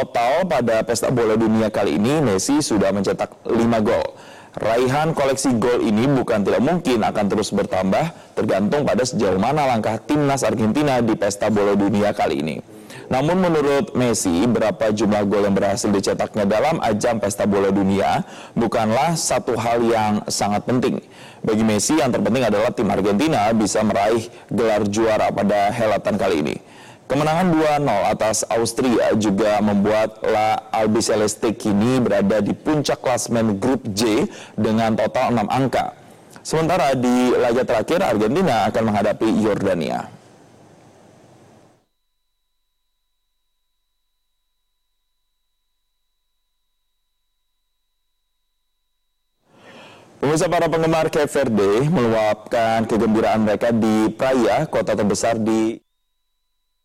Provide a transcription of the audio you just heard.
Total pada Pesta Bola Dunia kali ini, Messi sudah mencetak 5 gol. Raihan koleksi gol ini bukan tidak mungkin akan terus bertambah, tergantung pada sejauh mana langkah timnas Argentina di Pesta Bola Dunia kali ini. Namun menurut Messi, berapa jumlah gol yang berhasil dicetaknya dalam ajang Pesta Bola Dunia bukanlah satu hal yang sangat penting. Bagi Messi, yang terpenting adalah tim Argentina bisa meraih gelar juara pada helatan kali ini. Kemenangan 2-0 atas Austria juga membuat La Albiceleste kini berada di puncak klasemen grup J dengan total 6 angka. Sementara di laga terakhir, Argentina akan menghadapi Yordania. Pemirsa, para penggemar Cape Verde meluapkan kegembiraan mereka di Praia, kota terbesar di